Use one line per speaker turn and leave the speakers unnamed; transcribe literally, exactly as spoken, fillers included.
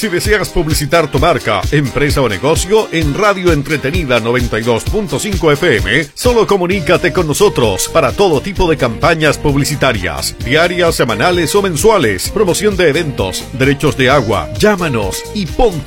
Si deseas publicitar tu marca, empresa o negocio en Radio Entretenida noventa y dos punto cinco F M, solo comunícate con nosotros para todo tipo de campañas publicitarias, diarias, semanales o mensuales, promoción de eventos, derechos de agua. Llámanos y pon